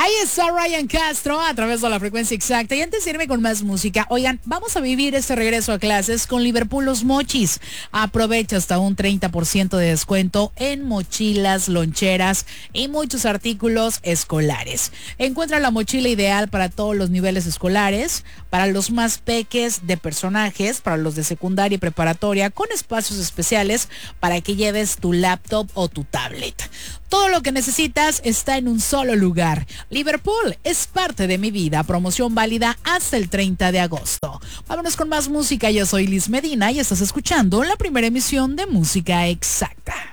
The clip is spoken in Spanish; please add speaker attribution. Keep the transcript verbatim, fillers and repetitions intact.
Speaker 1: Ahí está Ryan Castro a través de la frecuencia exacta. Y antes de irme con más música, oigan, vamos a vivir este regreso a clases con Liverpool Los Mochis. Aprovecha hasta un treinta por ciento de descuento en mochilas, loncheras y muchos artículos escolares. Encuentra la mochila ideal para todos los niveles escolares, para los más peques de personajes, para los de secundaria y preparatoria, con espacios especiales para que lleves tu laptop o tu tablet. Todo lo que necesitas está en un solo lugar. Liverpool es parte de mi vida. Promoción válida hasta el treinta de agosto. Vámonos con más música. Yo soy Liz Medina y estás escuchando la primera emisión de Música Exacta.